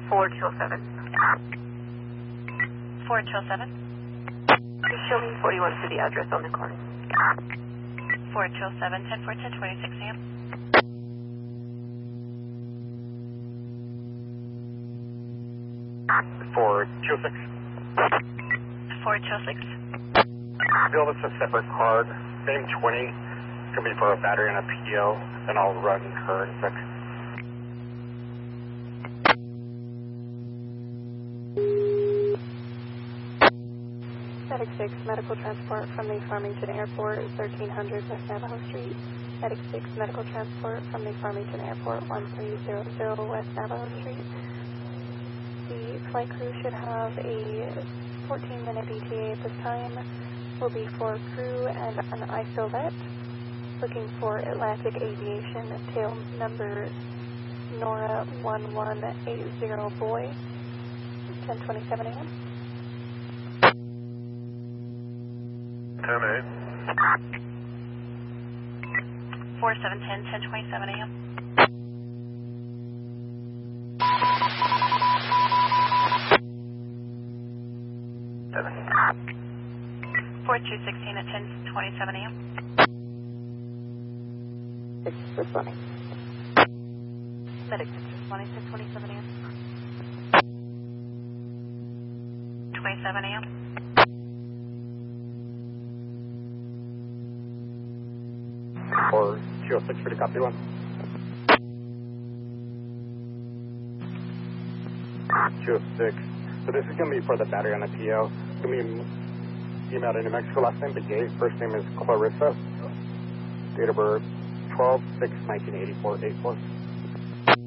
427. 427. Show me 41 to the address on the corner. 427, 10 4 10, 26 a.m. For 206. 426. Bill, it's a separate card. Same 20. It's going to be for a battery and a PO. Then I'll run her in a sec. Medic 6, medical transport from the Farmington Airport, 1300 West Navajo Street. Medic 6, medical transport from the Farmington Airport, 1300 West Navajo Street. The flight crew should have a 14-minute ETA at this time. Will be for crew and an isolette. Looking for Atlantic Aviation, tail number Nora 1180 Boy, 10:27 a.m. 10-8. 4710, 1027 a.m. 4216 at 1027 a.m. 6 responding. Medic 6 responding, 1027 a.m. 27 a.m. For 206 for the copy one. 206. So this is going to be for the battery on the PO. It's going to be emailed in New Mexico. Last name Begay. First name is Clarissa. Date of birth 12/6/1984. 84.